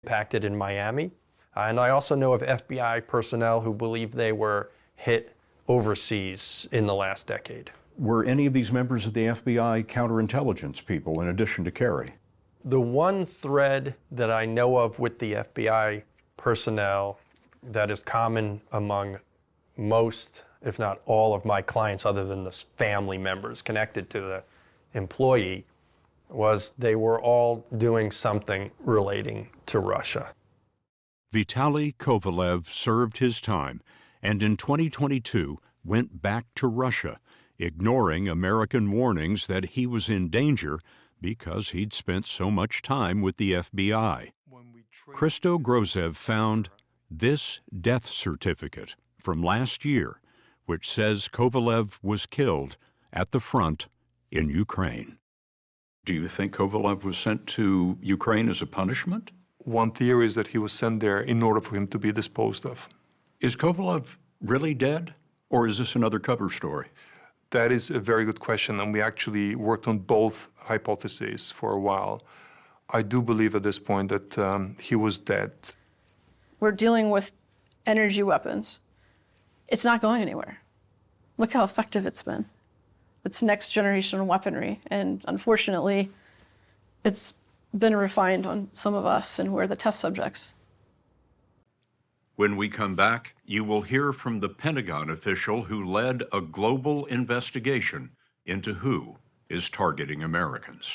impacted in Miami. And I also know of FBI personnel who believe they were hit overseas in the last decade. Were any of these members of the FBI counterintelligence people in addition to Kerry? The one thread that I know of with the FBI personnel that is common among most, if not all, of my clients other than the family members connected to the employee was they were all doing something relating to Russia. Vitaly Kovalev served his time and in 2022 went back to Russia, ignoring American warnings that he was in danger because he'd spent so much time with the FBI. Christo Grozev found this death certificate from last year, which says Kovalev was killed at the front in Ukraine. Do you think Kovalev was sent to Ukraine as a punishment? One theory is that he was sent there in order for him to be disposed of. Is Kovalev really dead, or is this another cover story? That is a very good question, and we actually worked on both hypotheses for a while. I do believe at this point that he was dead. We're dealing with energy weapons. It's not going anywhere. Look how effective it's been. It's next generation weaponry, and unfortunately, it's been refined on some of us, and we're the test subjects. When we come back, you will hear from the Pentagon official who led a global investigation into who is targeting Americans.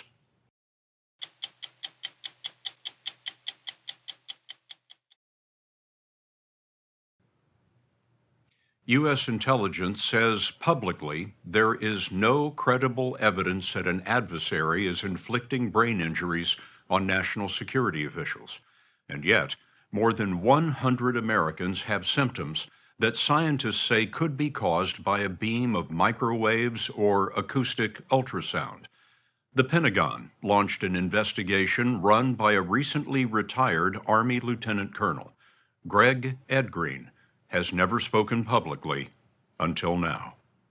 U.S. intelligence says publicly there is no credible evidence that an adversary is inflicting brain injuries on national security officials. And yet, more than 100 Americans have symptoms that scientists say could be caused by a beam of microwaves or acoustic ultrasound. The Pentagon launched an investigation run by a recently retired Army Lieutenant Colonel. Greg Edgreen has never spoken publicly until now.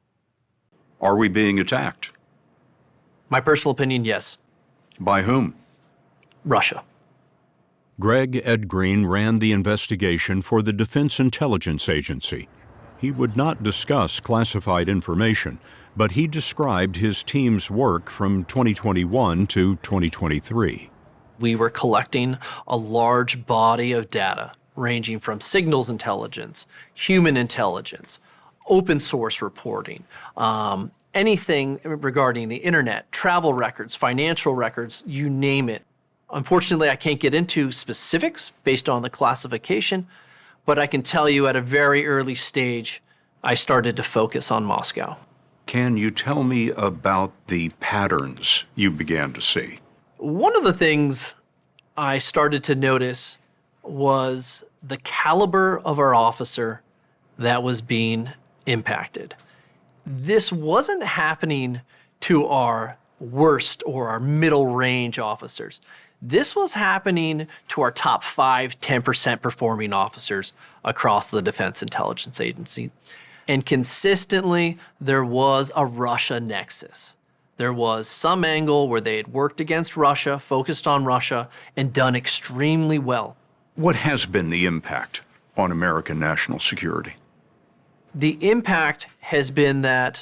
Are we being attacked? My personal opinion, yes. By whom? Russia. Greg Edgreen ran the investigation for the Defense Intelligence Agency. He would not discuss classified information, but he described his team's work from 2021 to 2023. We were collecting a large body of data ranging from signals intelligence, human intelligence, open source reporting, anything regarding the internet, travel records, financial records, you name it. Unfortunately, I can't get into specifics based on the classification, but I can tell you at a very early stage, I started to focus on Moscow. Can you tell me about the patterns you began to see? One of the things I started to notice was the caliber of our officer that was being impacted. This wasn't happening to our worst or our middle range officers. This was happening to our top 5, 10% performing officers across the Defense Intelligence Agency. And consistently, there was a Russia nexus. There was some angle where they had worked against Russia, focused on Russia, and done extremely well. What has been the impact on American national security? The impact has been that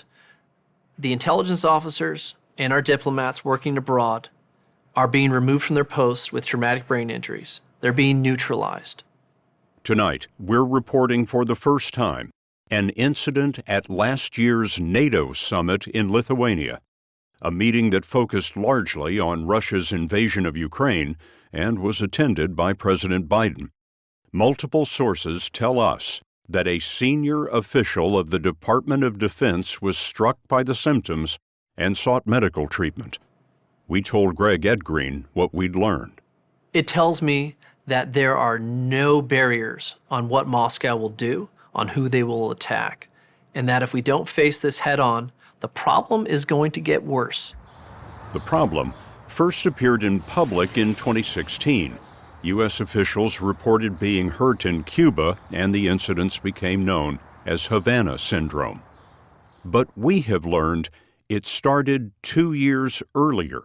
the intelligence officers and our diplomats working abroad are being removed from their posts with traumatic brain injuries. They're being neutralized. Tonight, we're reporting for the first time an incident at last year's NATO summit in Lithuania, a meeting that focused largely on Russia's invasion of Ukraine and was attended by President Biden. Multiple sources tell us that a senior official of the Department of Defense was struck by the symptoms and sought medical treatment. We told Greg Edgreen what we'd learned. It tells me that there are no barriers on what Moscow will do, on who they will attack, and that if we don't face this head on, the problem is going to get worse. The problem first appeared in public in 2016. U.S. officials reported being hurt in Cuba, and the incidents became known as Havana Syndrome. But we have learned it started 2 years earlier,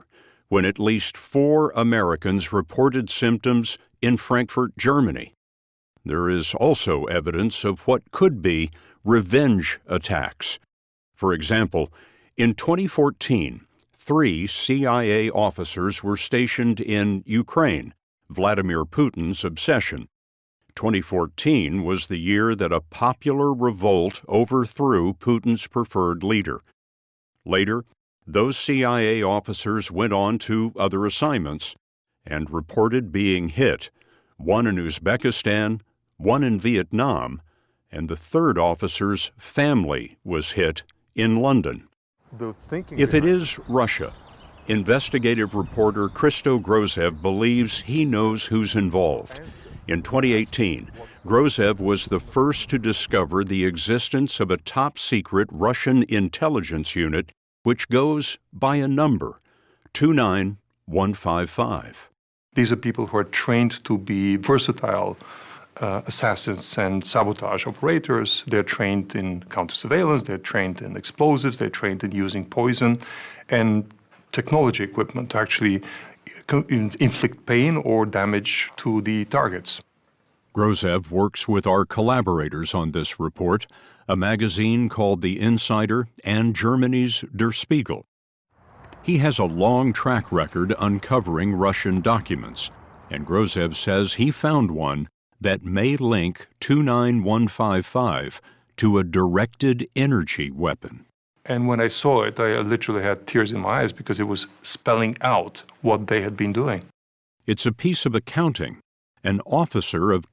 when at least 4 Americans reported symptoms in Frankfurt, Germany. There is also evidence of what could be revenge attacks. For example, in 2014, 3 CIA officers were stationed in Ukraine, Vladimir Putin's obsession. 2014 was the year that a popular revolt overthrew Putin's preferred leader. Later, those CIA officers went on to other assignments and reported being hit, one in Uzbekistan, one in Vietnam, and the third officer's family was hit in London. If it is Russia, investigative reporter Christo Grozev believes he knows who's involved. In 2018, Grozev was the first to discover the existence of a top-secret Russian intelligence unit which goes by a number, 29155. These are people who are trained to be versatile assassins and sabotage operators. They're trained in counter-surveillance, they're trained in explosives, they're trained in using poison and technology equipment to actually inflict pain or damage to the targets. Grozev works with our collaborators on this report, a magazine called The Insider and Germany's Der Spiegel. He has a long track record uncovering Russian documents, and Grozev says he found one that may link 29155 to a directed energy weapon. And when I saw it, I literally had tears in my eyes because it was spelling out what they had been doing. It's a piece of accounting. An officer of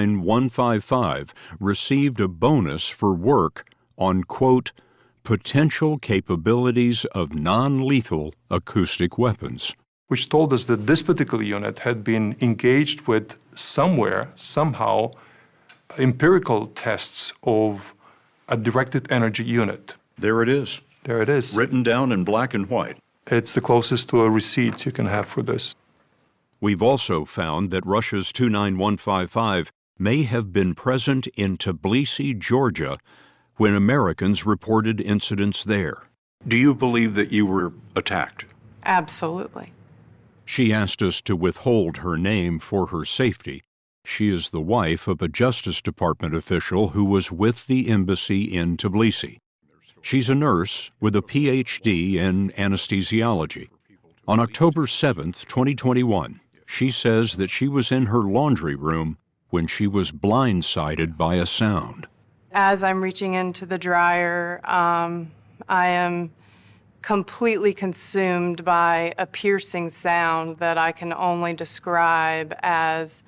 29155 received a bonus for work on, quote, potential capabilities of non-lethal acoustic weapons, which told us that this particular unit had been engaged with somewhere, somehow, empirical tests of a directed energy unit. There it is. There it is. Written down in black and white. It's the closest to a receipt you can have for this. We've also found that Russia's 29155 may have been present in Tbilisi, Georgia, when Americans reported incidents there. Do you believe that you were attacked? Absolutely. She asked us to withhold her name for her safety. She is the wife of a Justice Department official who was with the embassy in Tbilisi. She's a nurse with a PhD in anesthesiology. On October 7, 2021, she says that she was in her laundry room when she was blindsided by a sound. As I'm reaching into the dryer, I am completely consumed by a piercing sound that I can only describe as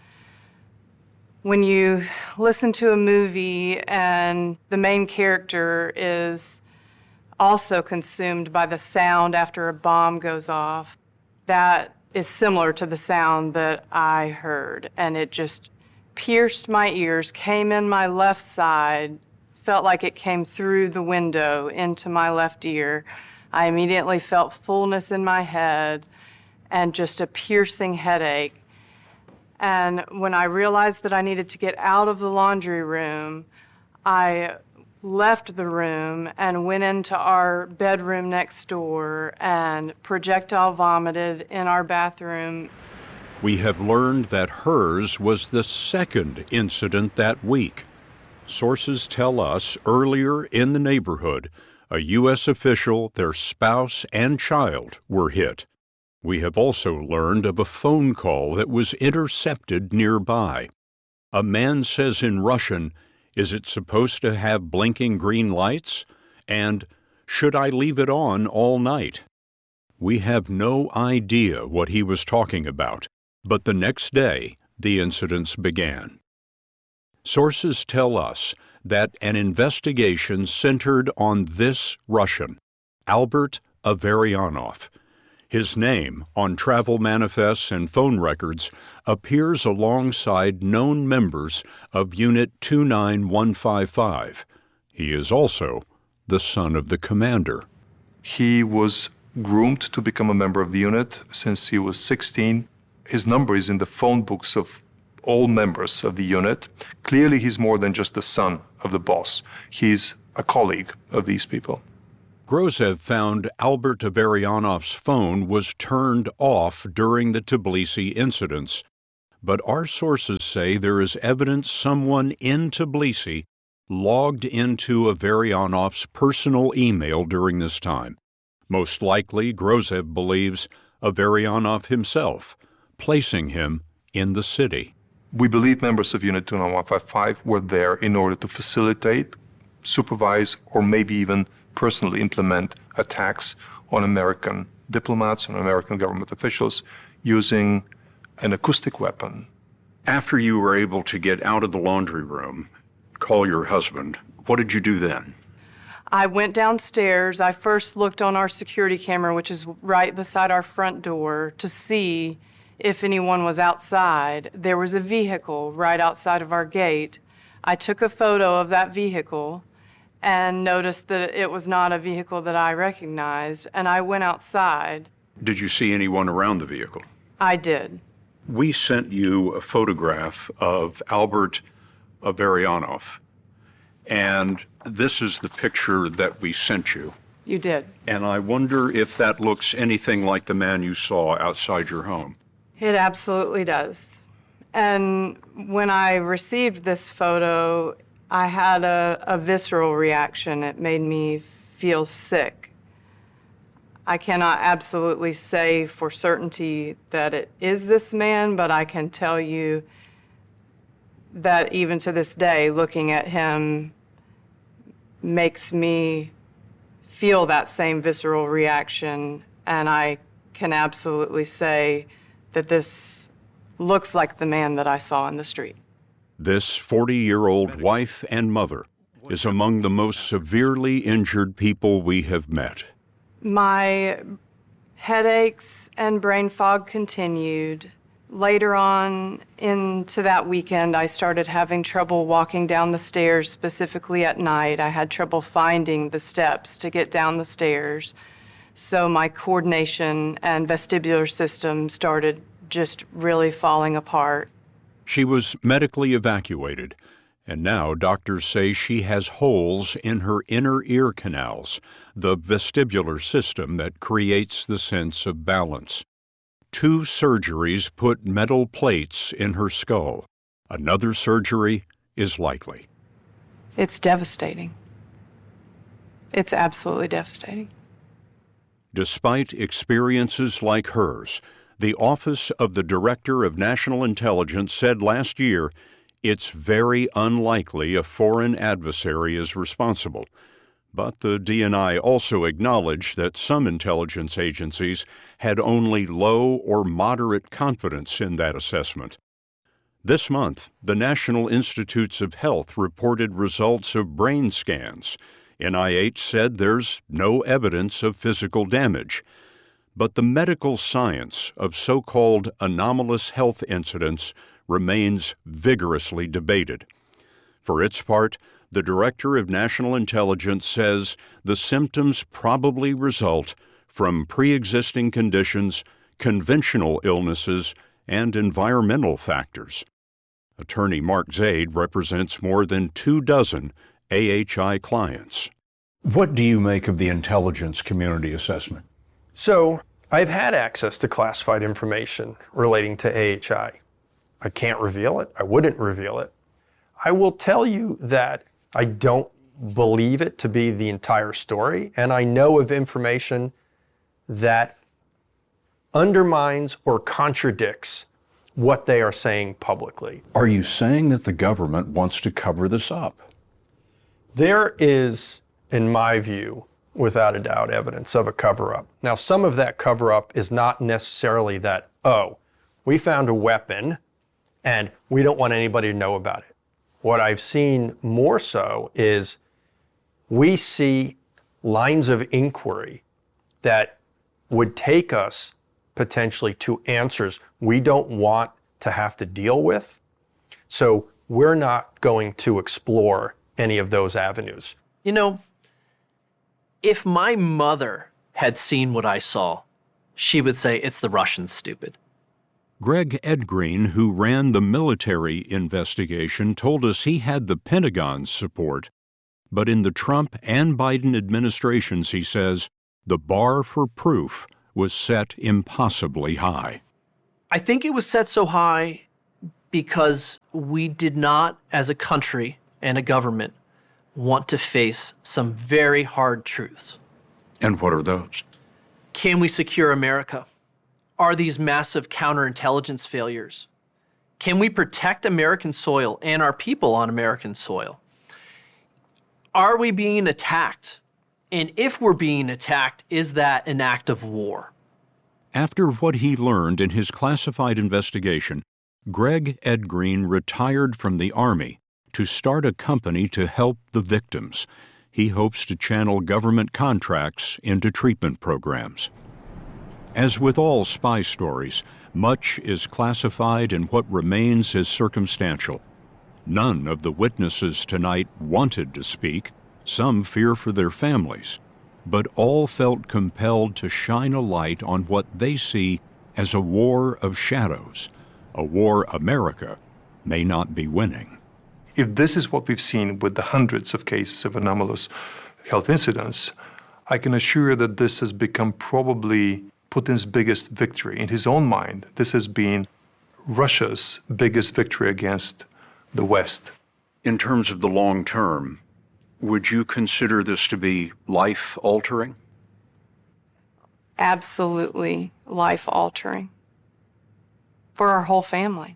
when you listen to a movie and the main character is also consumed by the sound after a bomb goes off. That is similar to the sound that I heard, and it just pierced my ears, came in my left side, felt like it came through the window into my left ear. I immediately felt fullness in my head and just a piercing headache. And when I realized that I needed to get out of the laundry room, I left the room and went into our bedroom next door and projectile vomited in our bathroom. We have learned that hers was the second incident that week. Sources tell us earlier in the neighborhood, a U.S. official, their spouse, and child were hit. We have also learned of a phone call that was intercepted nearby. A man says in Russian, "Is it supposed to have blinking green lights?" and "Should I leave it on all night?" We have no idea what he was talking about, but the next day the incidents began. Sources tell us that an investigation centered on this Russian, Albert Averyanov. His name, on travel manifests and phone records, appears alongside known members of Unit 29155. He is also the son of the commander. He was groomed to become a member of the unit since he was 16. His number is in the phone books of all members of the unit. Clearly, he's more than just the son of the boss. He's a colleague of these people. Grozev found Albert Averyanov's phone was turned off during the Tbilisi incidents, but our sources say there is evidence someone in Tbilisi logged into Averyanov's personal email during this time. Most likely, Grozev believes Averyanov himself, placing him in the city. We believe members of Unit 29155 were there in order to facilitate, supervise, or maybe even personally implement attacks on American diplomats and American government officials using an acoustic weapon. After you were able to get out of the laundry room, call your husband, what did you do then? I went downstairs. I first looked on our security camera, which is right beside our front door, to see if anyone was outside. There was a vehicle right outside of our gate. I took a photo of that vehicle and noticed that it was not a vehicle that I recognized, and I went outside. Did you see anyone around the vehicle? I did. We sent you a photograph of Albert Averyanov, and this is the picture that we sent you. You did. And I wonder if that looks anything like the man you saw outside your home. It absolutely does. And when I received this photo, I had a visceral reaction. It made me feel sick. I cannot absolutely say for certainty that it is this man, but I can tell you that even to this day, looking at him makes me feel that same visceral reaction, and I can absolutely say that this looks like the man that I saw in the street. This 40-year-old wife and mother is among the most severely injured people we have met. My headaches and brain fog continued. Later on into that weekend, I started having trouble walking down the stairs, specifically at night. I had trouble finding the steps to get down the stairs. So my coordination and vestibular system started just really falling apart. She was medically evacuated, and now doctors say she has holes in her inner ear canals, the vestibular system that creates the sense of balance. 2 surgeries put metal plates in her skull. Another surgery is likely. It's devastating. It's absolutely devastating. Despite experiences like hers, the Office of the Director of National Intelligence said last year it's very unlikely a foreign adversary is responsible. But the DNI also acknowledged that some intelligence agencies had only low or moderate confidence in that assessment. This month, the National Institutes of Health reported results of brain scans. NIH said there's no evidence of physical damage. But the medical science of so-called anomalous health incidents remains vigorously debated. For its part, the Director of National Intelligence says the symptoms probably result from pre-existing conditions, conventional illnesses, and environmental factors. Attorney Mark Zaid represents more than 24 AHI clients. What do you make of the intelligence community assessment? So I've had access to classified information relating to AHI. I can't reveal it. I wouldn't reveal it. I will tell you that I don't believe it to be the entire story, and I know of information that undermines or contradicts what they are saying publicly. Are you saying that the government wants to cover this up? There is, in my view, without a doubt, evidence of a cover-up. Now, some of that cover-up is not necessarily that, oh, we found a weapon and we don't want anybody to know about it. What I've seen more so is we see lines of inquiry that would take us potentially to answers we don't want to have to deal with. So we're not going to explore any of those avenues. You know, if my mother had seen what I saw, she would say it's the Russians, stupid. Greg Edgreen, who ran the military investigation, told us he had the Pentagon's support, But in the Trump and Biden administrations, he says, the bar for proof was set impossibly high. I think it was set so high because we did not, as a country and a government, want to face some very hard truths. And what are those? Can we secure America? Are these massive counterintelligence failures? Can we protect American soil and our people on American soil? Are we being attacked? And if we're being attacked, is that an act of war? After what he learned in his classified investigation, Greg Ed Green retired from the Army to start a company to help the victims. He hopes to channel government contracts into treatment programs. As with all spy stories, much is classified and what remains is circumstantial. None of the witnesses tonight wanted to speak. Some fear for their families. But all felt compelled to shine a light on what they see as a war of shadows, a war America may not be winning. If this is what we've seen with the hundreds of cases of anomalous health incidents, I can assure you that this has become probably Putin's biggest victory. In his own mind, this has been Russia's biggest victory against the West. In terms of the long term, would you consider this to be life-altering? Absolutely life-altering for our whole family.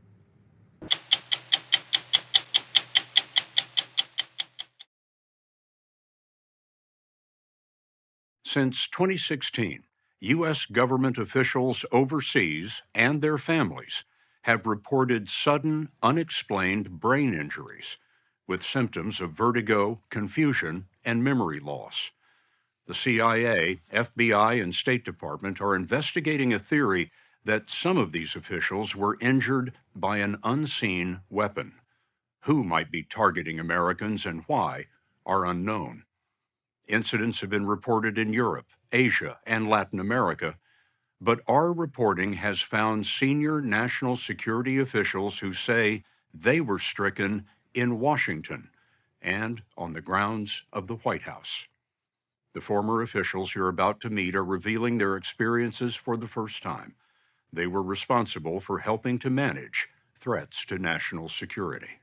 Since 2016, U.S. government officials overseas and their families have reported sudden, unexplained brain injuries with symptoms of vertigo, confusion, and memory loss. The CIA, FBI, and State Department are investigating a theory that some of these officials were injured by an unseen weapon. Who might be targeting Americans and why are unknown. Incidents have been reported in Europe, Asia, and Latin America, but our reporting has found senior national security officials who say they were stricken in Washington and on the grounds of the White House. The former officials you're about to meet are revealing their experiences for the first time. They were responsible for helping to manage threats to national security.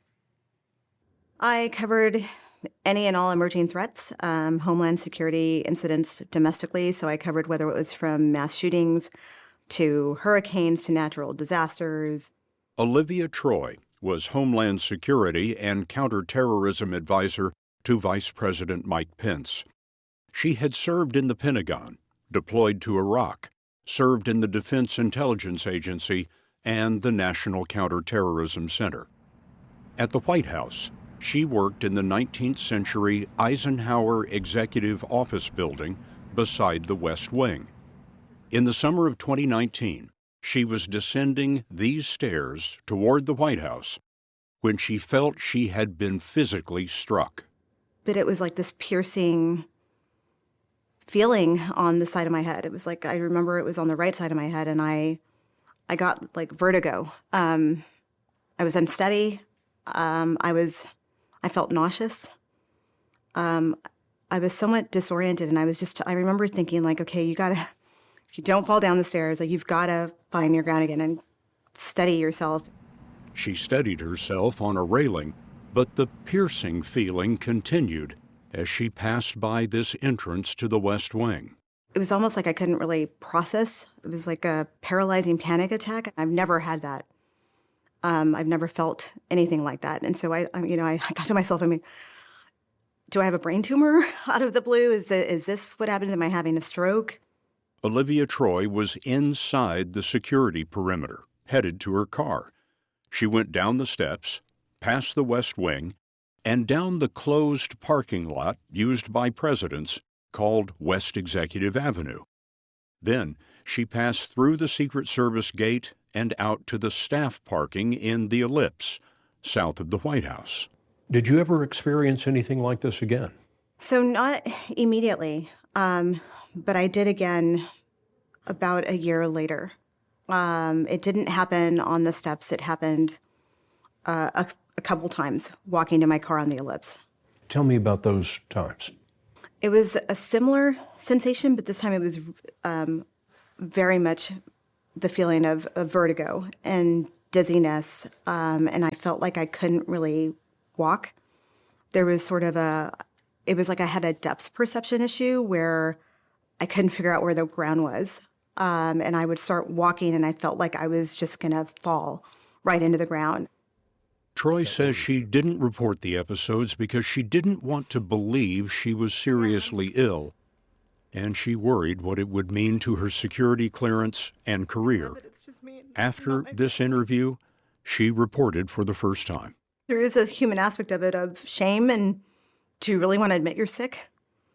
I covered any and all emerging threats, homeland security incidents domestically. So I covered whether it was from mass shootings to hurricanes to natural disasters. Olivia Troy was Homeland Security and Counterterrorism Advisor to Vice President Mike Pence. She had served in the Pentagon, deployed to Iraq, served in the Defense Intelligence Agency, and the National Counterterrorism Center. At the White House, she worked in the 19th century Eisenhower Executive Office Building beside the West Wing. In the summer of 2019, she was descending these stairs toward the White House when she felt she had been physically struck. But it was like this piercing feeling on the side of my head. It was like, I remember it was on the right side of my head, and I got like vertigo. I was unsteady. I felt nauseous. I was somewhat disoriented, and I remember thinking like, okay, if you don't fall down the stairs, like you've got to find your ground again and steady yourself. She steadied herself on a railing, but the piercing feeling continued as she passed by this entrance to the West Wing. It was almost like I couldn't really process. It was like a paralyzing panic attack. I've never had that. I've never felt anything like that. And so I thought to myself, do I have a brain tumor out of the blue? Is this what happened? Am I having a stroke? Olivia Troy was inside the security perimeter, headed to her car. She went down the steps, past the West Wing, and down the closed parking lot used by presidents called West Executive Avenue. Then she passed through the Secret Service gate and out to the staff parking in the Ellipse, south of the White House. Did you ever experience anything like this again? So not immediately, but I did again about a year later. It didn't happen on the steps. It happened a couple times walking to my car on the Ellipse. Tell me about those times. It was a similar sensation, but this time it was very much the feeling of vertigo and dizziness, and I felt like I couldn't really walk. There was it was like I had a depth perception issue where I couldn't figure out where the ground was. And I would start walking and I felt like I was just going to fall right into the ground. Troy says she didn't report the episodes because she didn't want to believe she was seriously ill, and she worried what it would mean to her security clearance and career. After this interview, she reported for the first time. There is a human aspect of it, of shame, and do you really want to admit you're sick?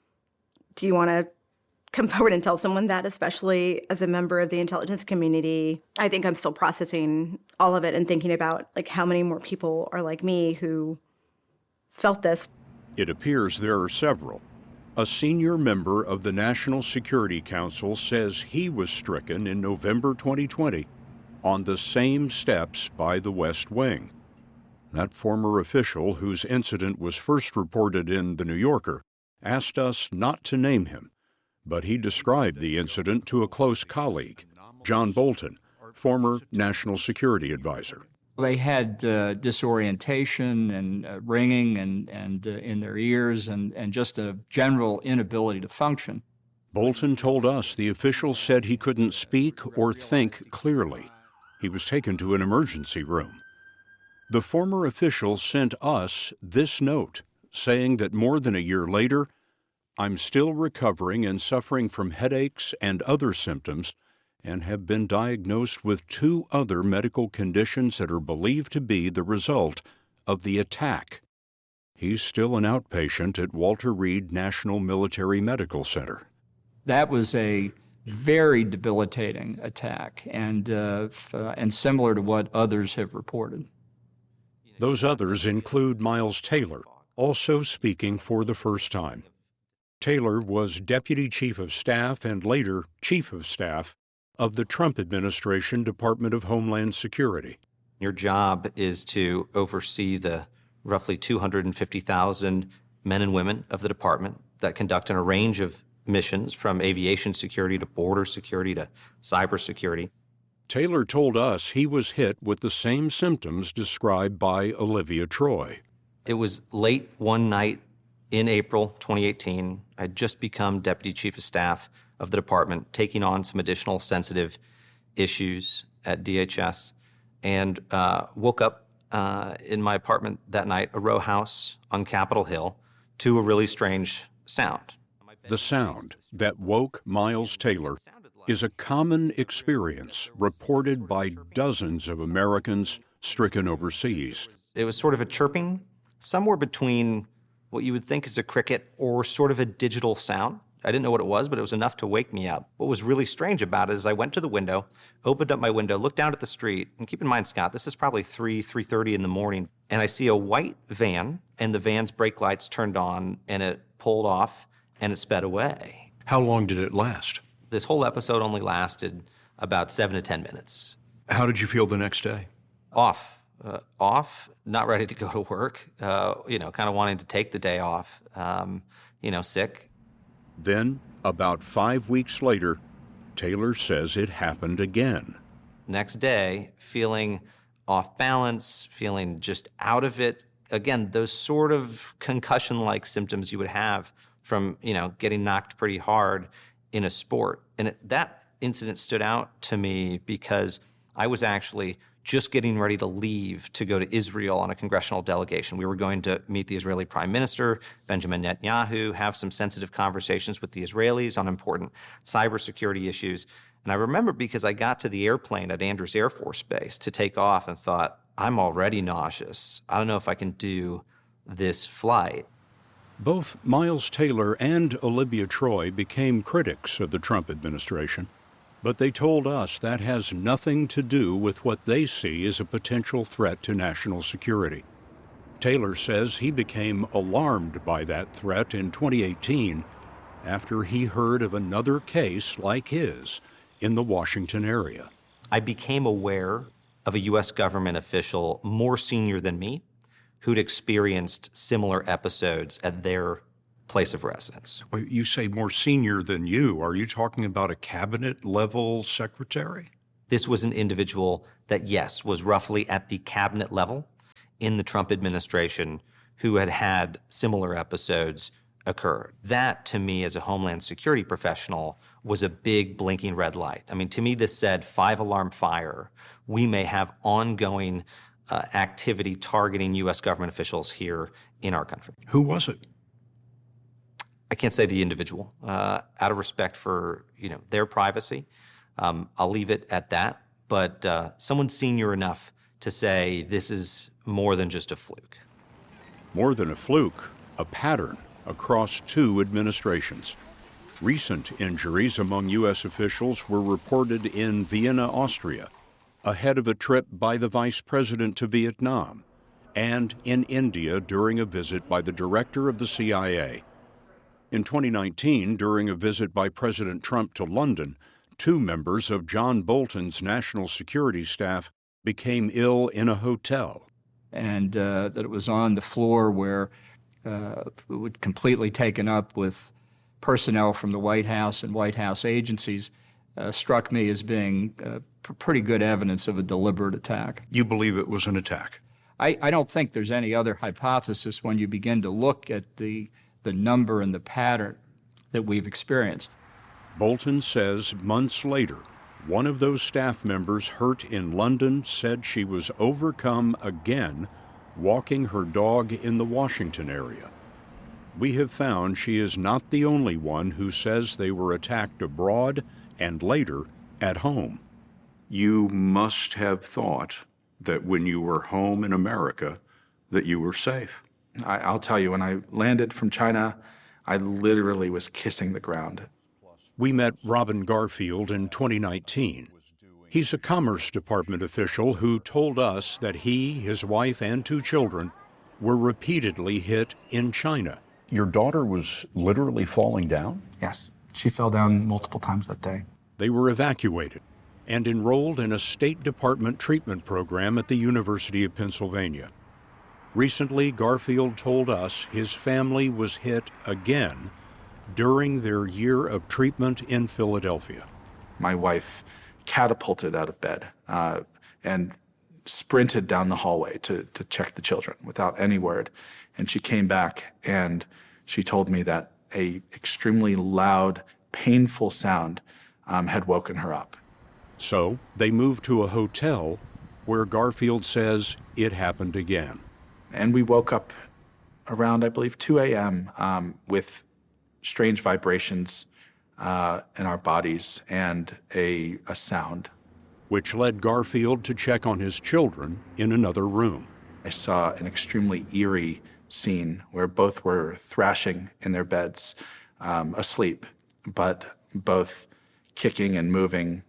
Do you want to come forward and tell someone that, especially as a member of the intelligence community? I think I'm still processing all of it and thinking about like how many more people are like me who felt this. It appears there are several. A senior member of the National Security Council says he was stricken in November 2020 on the same steps by the West Wing. That former official, whose incident was first reported in The New Yorker, asked us not to name him, but he described the incident to a close colleague, John Bolton, former National Security Advisor. They had disorientation and ringing and in their ears and just a general inability to function. Bolton told us the official said he couldn't speak or think clearly. He was taken to an emergency room. The former official sent us this note, saying that more than a year later, I'm still recovering and suffering from headaches and other symptoms, and have been diagnosed with 2 other medical conditions that are believed to be the result of the attack. He's still an outpatient at Walter Reed National Military Medical Center. That was a very debilitating attack, and similar to what others have reported. Those others include Miles Taylor, also speaking for the first time. Taylor was Deputy Chief of Staff and later Chief of Staff of the Trump administration Department of Homeland Security. Your job is to oversee the roughly 250,000 men and women of the department that conduct in a range of missions from aviation security to border security to cybersecurity. Taylor told us he was hit with the same symptoms described by Olivia Troy. It was late one night in April 2018. I'd just become Deputy Chief of Staff of the department, taking on some additional sensitive issues at DHS, and woke up in my apartment that night, a row house on Capitol Hill, to a really strange sound. The sound that woke Miles Taylor is a common experience reported by dozens of Americans stricken overseas. It was sort of a chirping, somewhere between what you would think is a cricket or sort of a digital sound. I didn't know what it was, but it was enough to wake me up. What was really strange about it is I went to the window, opened up my window, looked down at the street, and keep in mind, Scott, this is probably 3:30 in the morning, and I see a white van, and the van's brake lights turned on, and it pulled off, and it sped away. How long did it last? This whole episode only lasted about 7 to 10 minutes. How did you feel the next day? Off, not ready to go to work, kind of wanting to take the day off, sick. Then, about 5 weeks later, Taylor says it happened again. Next day, feeling off balance, feeling just out of it. Again, those sort of concussion-like symptoms you would have from, getting knocked pretty hard in a sport. And that incident stood out to me because I was actually just getting ready to leave to go to Israel on a congressional delegation. We were going to meet the Israeli Prime Minister, Benjamin Netanyahu, have some sensitive conversations with the Israelis on important cybersecurity issues. And I remember because I got to the airplane at Andrews Air Force Base to take off and thought, I'm already nauseous. I don't know if I can do this flight. Both Miles Taylor and Olivia Troy became critics of the Trump administration, but they told us that has nothing to do with what they see as a potential threat to national security. Taylor says he became alarmed by that threat in 2018 after he heard of another case like his in the Washington area. I became aware of a U.S. government official more senior than me who'd experienced similar episodes at their place of residence. Well, you say more senior than you. Are you talking about a cabinet level secretary? This was an individual that, yes, was roughly at the cabinet level in the Trump administration who had had similar episodes occur. That, to me, as a Homeland Security professional, was a big blinking red light. I mean, to me, this said 5-alarm fire. We may have ongoing activity targeting U.S. government officials here in our country. Who was it? I can't say the individual, out of respect for their privacy. I'll leave it at that. But someone senior enough to say this is more than just a fluke. More than a fluke, a pattern across 2 administrations. Recent injuries among U.S. officials were reported in Vienna, Austria, ahead of a trip by the vice president to Vietnam, and in India during a visit by the director of the CIA. In 2019, during a visit by President Trump to London, 2 members of John Bolton's national security staff became ill in a hotel. And that it was on the floor where it was completely taken up with personnel from the White House and White House agencies struck me as being pretty good evidence of a deliberate attack. You believe it was an attack? I don't think there's any other hypothesis when you begin to look at the number and the pattern that we've experienced. Bolton says months later, one of those staff members hurt in London said she was overcome again walking her dog in the Washington area. We have found she is not the only one who says they were attacked abroad and later at home. You must have thought that when you were home in America that you were safe. I'll tell you, when I landed from China, I literally was kissing the ground. We met Robin Garfield in 2019. He's a Commerce Department official who told us that he, his wife, and 2 children were repeatedly hit in China. Your daughter was literally falling down? Yes, she fell down multiple times that day. They were evacuated and enrolled in a State Department treatment program at the University of Pennsylvania. Recently, Garfield told us his family was hit again during their year of treatment in Philadelphia. My wife catapulted out of bed and sprinted down the hallway to check the children without any word. And she came back and she told me that a extremely loud, painful sound had woken her up. So they moved to a hotel where Garfield says it happened again. And we woke up around, I believe, 2 a.m. With strange vibrations in our bodies and a sound. Which led Garfield to check on his children in another room. I saw an extremely eerie scene where both were thrashing in their beds, asleep, but both kicking and moving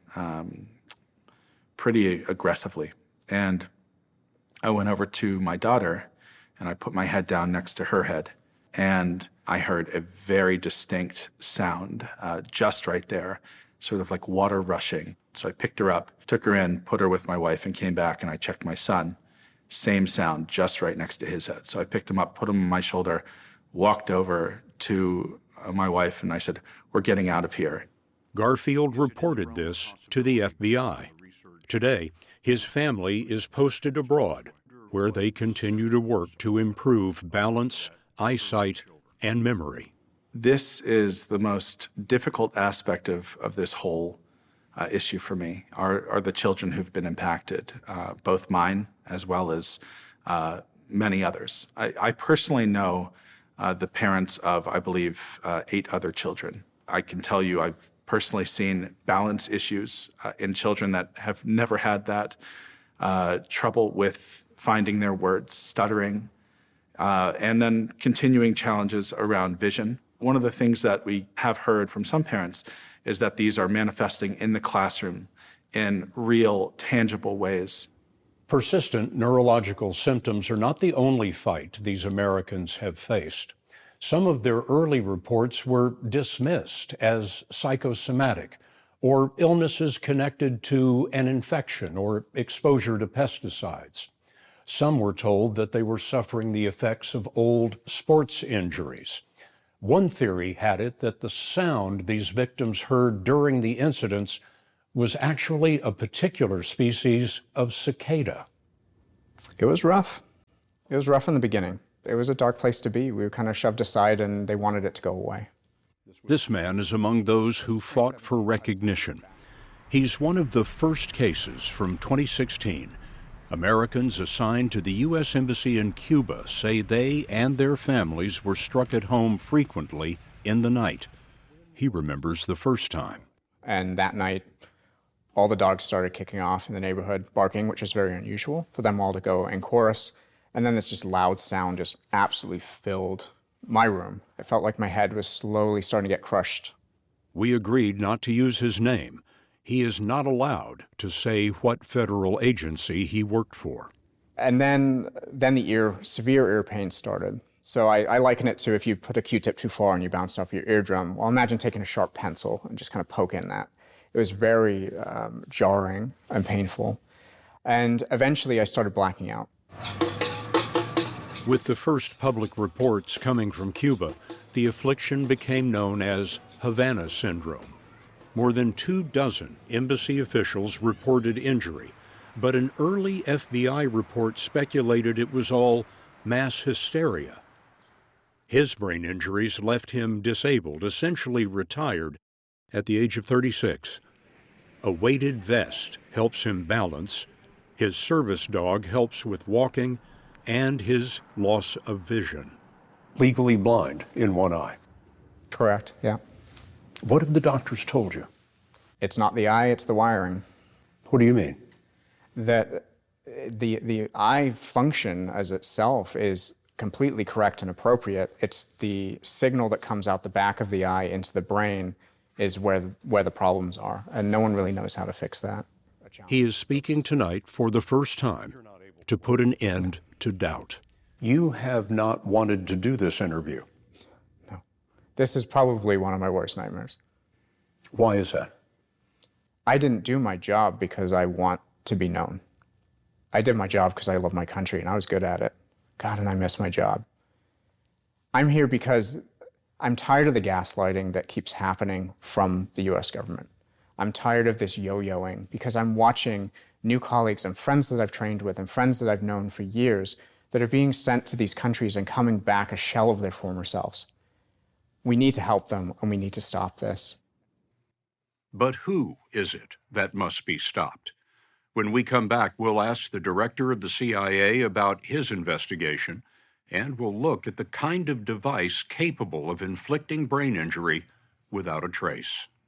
pretty aggressively. And I went over to my daughter and I put my head down next to her head, and I heard a very distinct sound just right there, sort of like water rushing. So I picked her up, took her in, put her with my wife, and came back, and I checked my son. Same sound, just right next to his head. So I picked him up, put him on my shoulder, walked over to my wife, and I said, "We're getting out of here." Garfield reported this to the FBI. Today, his family is posted abroad, where they continue to work to improve balance, eyesight, and memory. This is the most difficult aspect of this whole issue for me, are the children who've been impacted, both mine as well as many others. I personally know the parents of, I believe, 8 other children. I can tell you I've personally seen balance issues in children that have never had that, trouble with finding their words, stuttering, and then continuing challenges around vision. One of the things that we have heard from some parents is that these are manifesting in the classroom in real, tangible ways. Persistent neurological symptoms are not the only fight these Americans have faced. Some of their early reports were dismissed as psychosomatic or illnesses connected to an infection or exposure to pesticides. Some were told that they were suffering the effects of old sports injuries. One theory had it that the sound these victims heard during the incidents was actually a particular species of cicada. It was rough. It was rough in the beginning. It was a dark place to be. We were kind of shoved aside and they wanted it to go away. This man is among those who fought for recognition. He's one of the first cases from 2016. Americans assigned to the U.S. Embassy in Cuba say they and their families were struck at home frequently in the night. He remembers the first time. And that night, all the dogs started kicking off in the neighborhood, barking, which is very unusual for them all to go in chorus. And then this just loud sound just absolutely filled my room. It felt like my head was slowly starting to get crushed. We agreed not to use his name. He is not allowed to say what federal agency he worked for. And then the severe ear pain started. So I liken it to if you put a Q-tip too far and you bounce off your eardrum. Well, imagine taking a sharp pencil and just kind of poking that. It was very jarring and painful. And eventually I started blacking out. With the first public reports coming from Cuba, the affliction became known as Havana syndrome. More than 24 embassy officials reported injury, but an early FBI report speculated it was all mass hysteria. His brain injuries left him disabled, essentially retired, at the age of 36. A weighted vest helps him balance, his service dog helps with walking, and his loss of vision. Legally blind in one eye. Correct, yeah. What have the doctors told you? It's not the eye, it's the wiring. What do you mean? That the eye function as itself is completely correct and appropriate. It's the signal that comes out the back of the eye into the brain is where the problems are, and no one really knows how to fix that. He is speaking tonight for the first time to put an end to doubt. You have not wanted to do this interview. No. This is probably one of my worst nightmares. Why is that? I didn't do my job because I want to be known. I did my job because I love my country and I was good at it. God, and I miss my job. I'm here because I'm tired of the gaslighting that keeps happening from the US government. I'm tired of this yo-yoing because I'm watching new colleagues and friends that I've trained with and friends that I've known for years that are being sent to these countries and coming back a shell of their former selves. We need to help them and we need to stop this. But who is it that must be stopped? When we come back, we'll ask the director of the CIA about his investigation, and we'll look at the kind of device capable of inflicting brain injury without a trace.